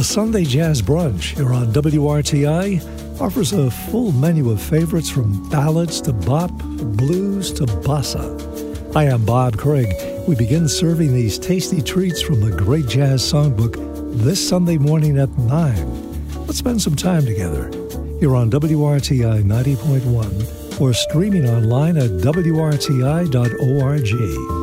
The Sunday Jazz Brunch here on WRTI offers a full menu of favorites from ballads to bop, blues to bossa. I am Bob Craig. We begin serving these tasty treats from the Great Jazz Songbook this Sunday morning at 9. Let's spend some time together here on WRTI 90.1 or streaming online at WRTI.org.